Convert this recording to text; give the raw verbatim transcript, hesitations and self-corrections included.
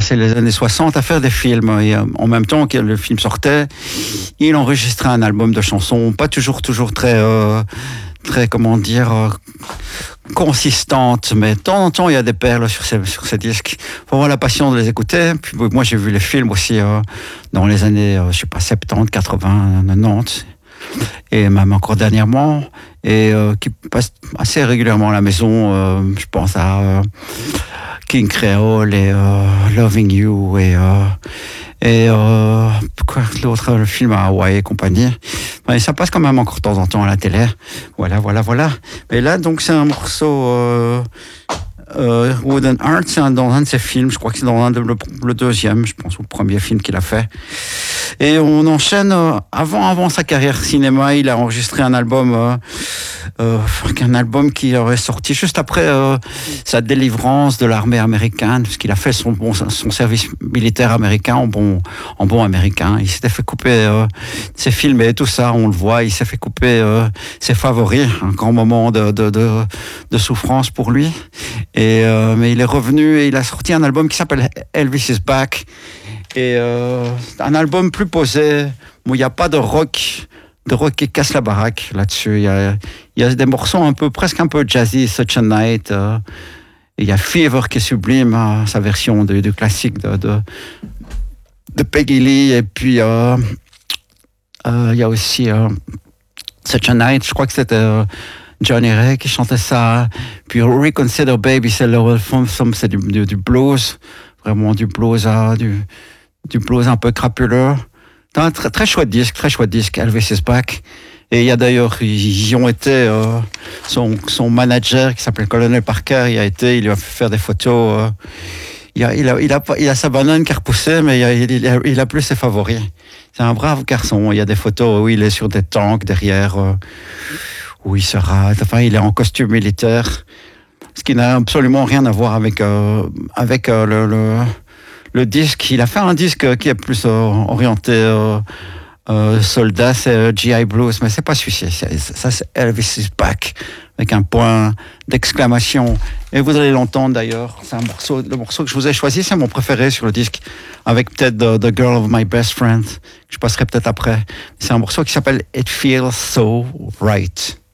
passé les années soixante à faire des films. Et euh, en même temps que le film sortait, il enregistrait un album de chansons, pas toujours, toujours très, euh, très, comment dire, euh, consistante, mais de temps en temps, il y a des perles sur ces, sur ces disques. Faut avoir la passion de les écouter. Puis moi, j'ai vu les films aussi euh, dans les années, euh, je sais pas, soixante-dix, quatre-vingts, quatre-vingt-dix. Et même encore dernièrement, et euh, qui passe assez régulièrement à la maison. Euh, je pense à euh, King Creole et euh, Loving You et euh, et euh, quoi l'autre, le film à Hawaï et compagnie. Ouais, ça passe quand même encore de temps en temps à la télé. Voilà, voilà, voilà. Mais là, donc, c'est un morceau. Euh, Euh, Wooden Heart, c'est un, dans un de ses films, je crois que c'est dans un de, le, le deuxième, je pense, ou le premier film qu'il a fait. Et on enchaîne, euh, avant, avant sa carrière cinéma, il a enregistré un album, euh, euh, un album qui aurait sorti juste après euh, sa délivrance de l'armée américaine, puisqu'il a fait son, bon, son service militaire américain en bon, en bon américain. Il s'était fait couper euh, ses films et tout ça, on le voit, il s'est fait couper euh, ses favoris, un grand moment de, de, de, de souffrance pour lui. Et euh, mais il est revenu et il a sorti un album qui s'appelle Elvis is Back. Et euh, un album plus posé, où il n'y a pas de rock, de rock qui casse la baraque là-dessus. Il y a, il y a des morceaux un peu, presque un peu jazzy, Such a Night. Euh, et il y a Fever qui est sublime, hein, sa version du, du classique de, de, de Peggy Lee. Et puis euh, euh, il y a aussi euh, Such a Night, je crois que c'était... Euh, Johnny Ray qui chantait ça, puis Reconsider Baby, c'est le c'est du, du, du blues, vraiment du blues, hein, du, du blues un peu crapuleux. Un très, très chouette disque, très chouette disque, Elvis is Back. Et il y a d'ailleurs, ils y ont été, euh, son, son manager qui s'appelle Colonel Parker, il a été, il lui a fait faire des photos. Euh, il, a, il, a, il, a, il a sa banane qui a repoussé, mais il a, il, a, il a plus ses favoris. C'est un brave garçon. Il y a des photos où il est sur des tanks derrière. Euh, où il sera, enfin, il est en costume militaire, ce qui n'a absolument rien à voir avec euh, avec euh, le, le le disque. Il a fait un disque qui est plus euh, orienté euh, euh, soldat, c'est euh, G I Blues, mais c'est pas celui-ci. C'est, ça, c'est Elvis is Back avec un point d'exclamation. Et vous allez l'entendre d'ailleurs. C'est un morceau, le morceau que je vous ai choisi, c'est mon préféré sur le disque, avec peut-être the, the Girl of My Best Friend que je passerai peut-être après. C'est un morceau qui s'appelle It Feels So Right.